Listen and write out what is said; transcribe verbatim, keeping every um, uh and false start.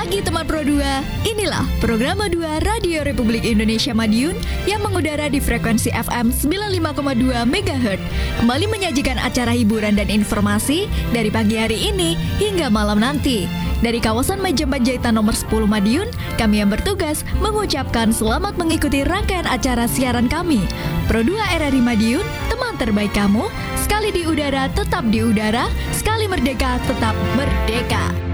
pagi teman Pro dua. Inilah program dua Radio Republik Indonesia Madiun yang mengudara di frekuensi F M sembilan puluh lima koma dua megahertz. Kembali menyajikan acara hiburan dan informasi dari pagi hari ini hingga malam nanti. Dari kawasan Majen Panjaitan nomor sepuluh Madiun, kami yang bertugas mengucapkan selamat mengikuti rangkaian acara siaran kami. Pro dua R R I Madiun, teman terbaik kamu, sekali di udara tetap di udara, sekali merdeka tetap merdeka.